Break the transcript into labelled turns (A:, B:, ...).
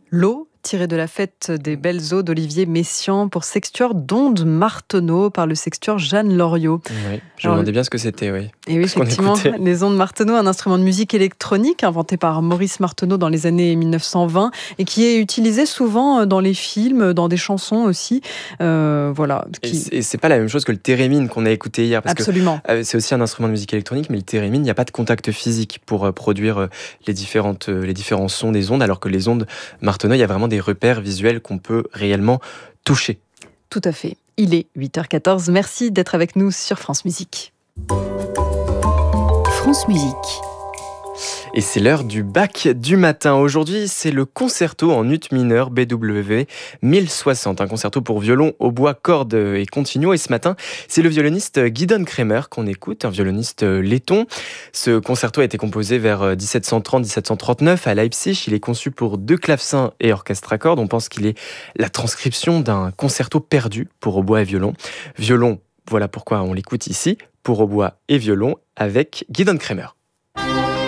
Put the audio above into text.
A: L'eau, tirée de la fête des belles eaux d'Olivier Messiaen pour sextuor d'Onde Martenot par le sextuor Jeanne Loriot.
B: Oui, je me
A: Alors,
B: demandais bien ce que c'était, oui.
A: et oui,
B: Ce qu'on
A: effectivement,
B: écoutait.
A: les ondes Martenot, un instrument de musique électronique inventé par Maurice Martenot dans les années 1920 et qui est utilisé souvent dans les films, dans des chansons aussi. Voilà.
B: Et c'est pas la même chose que le thérémine qu'on a écouté hier, parce que
A: Absolument.
B: c'est aussi un instrument de musique électronique, mais le thérémine, il n'y a pas de contact physique pour produire les différents sons des ondes, alors que les ondes Martenot, il y a vraiment des repères visuels qu'on peut réellement toucher.
A: Tout à fait. Il est 8h14. Merci d'être avec nous sur France Musique.
C: France Musique.
B: Et c'est l'heure du bac du matin. Aujourd'hui, c'est le concerto en ut mineur BWV 1060, un concerto pour violon, hautbois, cordes et continuo. Et ce matin, c'est le violoniste Gidon Kremer qu'on écoute, un violoniste letton. Ce concerto a été composé vers 1730-1739 à Leipzig. Il est conçu pour 2 clavecins et orchestre à cordes. On pense qu'il est la transcription d'un concerto perdu pour hautbois et violon. Violon, voilà pourquoi on l'écoute ici, pour hautbois et violon avec Gidon Kremer.